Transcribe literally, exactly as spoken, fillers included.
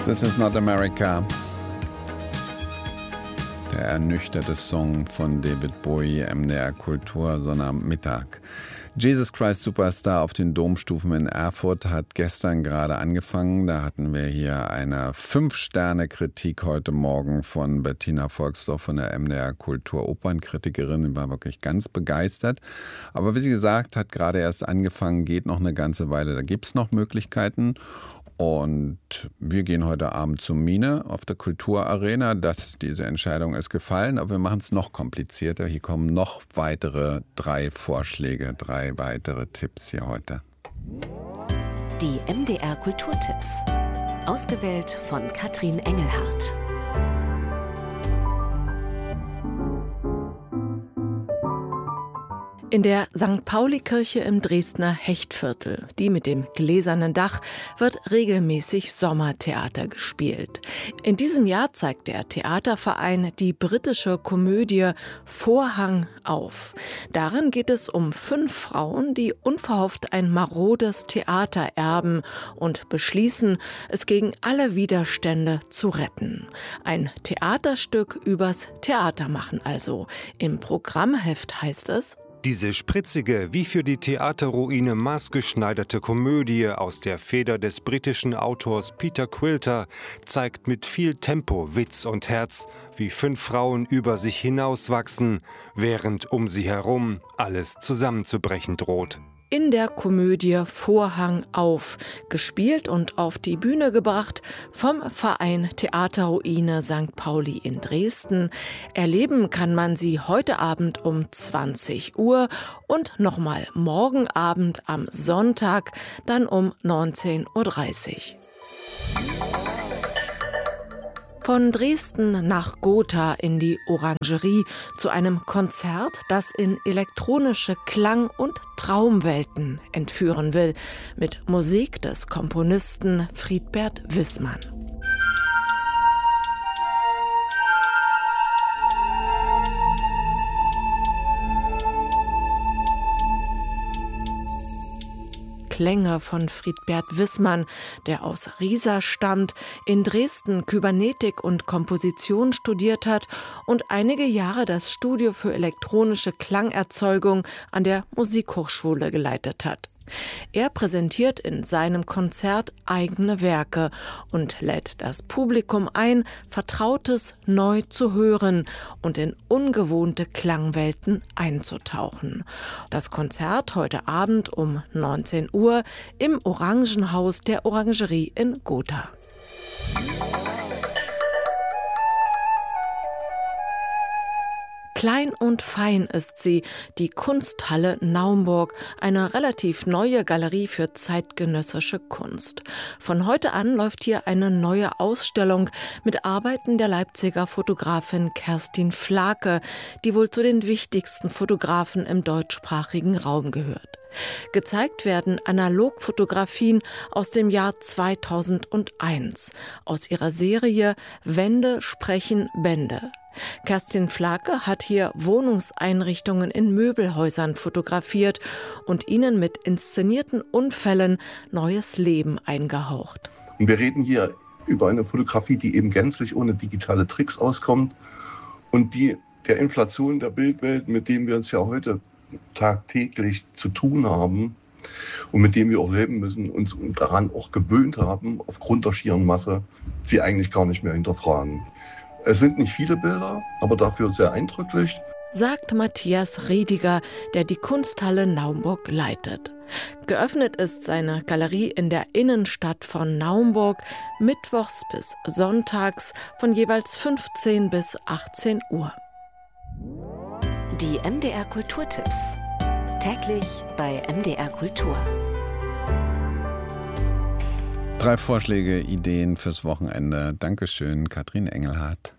This is not America. Der ernüchterte Song von David Bowie, M D R Kultur, Sonnabendmittag. Jesus Christ Superstar auf den Domstufen in Erfurt hat gestern gerade angefangen. Da hatten wir hier eine Fünf-Sterne-Kritik heute Morgen von Bettina Volksdorf von der M D R Kultur Opernkritikerin. Die war wirklich ganz begeistert. Aber wie sie gesagt hat, gerade erst angefangen, geht noch eine ganze Weile. Da gibt es noch Möglichkeiten. Und wir gehen heute Abend zum Mine auf der Kulturarena. Das, diese Entscheidung ist gefallen, aber wir machen es noch komplizierter. Hier kommen noch weitere drei Vorschläge, drei weitere Tipps hier heute. Die M D R Kulturtipps. Ausgewählt von Katrin Engelhardt. In der Sankt Pauli-Kirche im Dresdner Hechtviertel, die mit dem gläsernen Dach, wird regelmäßig Sommertheater gespielt. In diesem Jahr zeigt der Theaterverein die britische Komödie Vorhang auf. Darin geht es um fünf Frauen, die unverhofft ein marodes Theater erben und beschließen, es gegen alle Widerstände zu retten. Ein Theaterstück übers Theatermachen also. Im Programmheft heißt es: Diese spritzige, wie für die Theaterruine maßgeschneiderte Komödie aus der Feder des britischen Autors Peter Quilter zeigt mit viel Tempo, Witz und Herz, wie fünf Frauen über sich hinauswachsen, während um sie herum alles zusammenzubrechen droht. In der Komödie Vorhang auf, gespielt und auf die Bühne gebracht vom Verein Theaterruine Sankt Pauli in Dresden. Erleben kann man sie heute Abend um zwanzig Uhr und nochmal morgen Abend am Sonntag, dann um neunzehn Uhr dreißig. Von Dresden nach Gotha in die Orangerie zu einem Konzert, das in elektronische Klang- und Traumwelten entführen will, mit Musik des Komponisten Friedbert Wissmann. Klänge von Friedbert Wissmann, der aus Riesa stammt, in Dresden Kybernetik und Komposition studiert hat und einige Jahre das Studio für elektronische Klangerzeugung an der Musikhochschule geleitet hat. Er präsentiert in seinem Konzert eigene Werke und lädt das Publikum ein, Vertrautes neu zu hören und in ungewohnte Klangwelten einzutauchen. Das Konzert heute Abend um neunzehn Uhr im Orangenhaus der Orangerie in Gotha. Klein und fein ist sie, die Kunsthalle Naumburg, eine relativ neue Galerie für zeitgenössische Kunst. Von heute an läuft hier eine neue Ausstellung mit Arbeiten der Leipziger Fotografin Kerstin Flake, die wohl zu den wichtigsten Fotografen im deutschsprachigen Raum gehört. Gezeigt werden Analogfotografien aus dem Jahr zweitausendeins, aus ihrer Serie Wände sprechen Bände. Kerstin Flake hat hier Wohnungseinrichtungen in Möbelhäusern fotografiert und ihnen mit inszenierten Unfällen neues Leben eingehaucht. Und wir reden hier über eine Fotografie, die eben gänzlich ohne digitale Tricks auskommt und die der Inflation der Bildwelt, mit dem wir uns ja heute tagtäglich zu tun haben und mit dem wir auch leben müssen, uns daran auch gewöhnt haben, aufgrund der schieren Masse, sie eigentlich gar nicht mehr hinterfragen. Es sind nicht viele Bilder, aber dafür sehr eindrücklich, sagt Matthias Riediger, der die Kunsthalle Naumburg leitet. Geöffnet ist seine Galerie in der Innenstadt von Naumburg mittwochs bis sonntags von jeweils fünfzehn bis achtzehn Uhr. Die M D R Kulturtipps. Täglich bei M D R Kultur. Drei Vorschläge, Ideen fürs Wochenende. Dankeschön, Katrin Engelhardt.